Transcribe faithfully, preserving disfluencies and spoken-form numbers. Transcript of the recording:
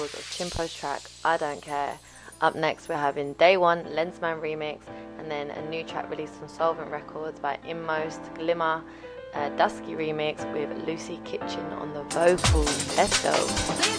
of Chimpo's track, I Don't Care. Up next we're having Day One, Lensman remix, and then a new track released on Solvent Records by Inmost, Glimmer, a Dusky remix with Lucy Kitchen on the vocals. Let's go.